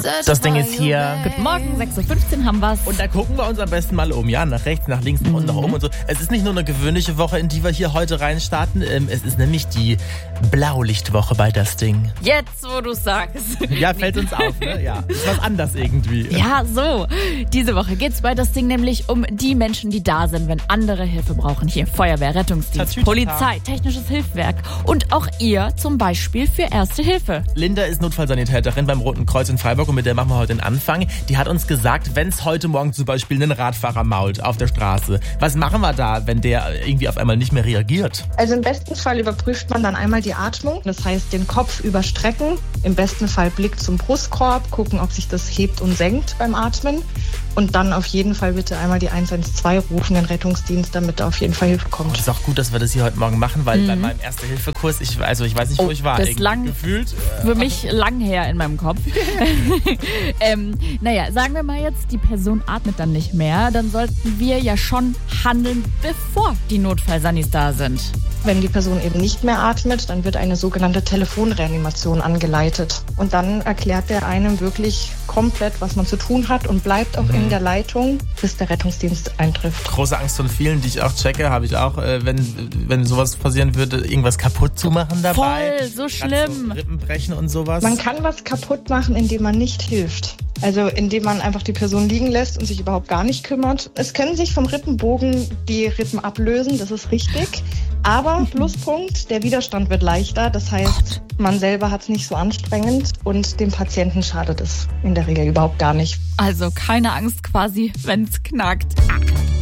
Das Ding ist hier. Guten Morgen, 6.15 Uhr haben wir's. Und da gucken wir uns am besten mal um, ja, nach rechts, nach links und nach oben und so. Es ist nicht nur eine gewöhnliche Woche, in die wir hier heute reinstarten. Es ist nämlich die Blaulichtwoche bei das Ding. Jetzt, wo du sagst. Ja, fällt uns auf, ne? Ja, ist was anders irgendwie. Ja, so. Diese Woche geht's bei das Ding nämlich um die Menschen, die da sind, wenn andere Hilfe brauchen. Hier Feuerwehr, Rettungsdienst, Tatütata. Polizei, technisches Hilfswerk und auch ihr zum Beispiel für Erste Hilfe. Linda ist Notfallsanitäterin beim Roten Kreuz in Freiburg und mit der machen wir heute den Anfang. Die hat uns gesagt, wenn es heute Morgen zum Beispiel einen Radfahrer mault auf der Straße, was machen wir da, wenn der irgendwie auf einmal nicht mehr reagiert? Also im besten Fall überprüft man dann einmal die Atmung, das heißt den Kopf überstrecken, im besten Fall Blick zum Brustkorb, gucken, ob sich das hebt und senkt beim Atmen und dann auf jeden Fall bitte einmal die 112 rufen, den Rettungsdienst, damit da auf jeden Fall Hilfe kommt. Es ist auch gut, dass wir das hier heute Morgen machen, weil bei meinem Erste-Hilfe-Kurs, ich weiß nicht, wo ich war. Das ist lang, gefühlt. Für mich lang her in meinem Kopf. Naja, sagen wir mal jetzt, die Person atmet dann nicht mehr, dann sollten wir ja schon handeln, bevor die Notfallsannis da sind. Wenn die Person eben nicht mehr atmet, dann wird eine sogenannte Telefonreanimation angeleitet. Und dann erklärt der einem wirklich komplett, was man zu tun hat und bleibt auch in der Leitung, bis der Rettungsdienst eintrifft. Große Angst von vielen, die ich auch checke, habe ich auch, wenn sowas passieren würde, irgendwas kaputt zu machen dabei. Voll, so schlimm. So Rippen brechen und sowas. Man kann was kaputt machen, indem man nicht hilft. Also indem man einfach die Person liegen lässt und sich überhaupt gar nicht kümmert. Es können sich vom Rippenbogen die Rippen ablösen, das ist richtig. Aber Pluspunkt, der Widerstand wird leichter. Das heißt, man selber hat es nicht so anstrengend und dem Patienten schadet es in der Regel überhaupt gar nicht. Also keine Angst quasi, wenn's knackt.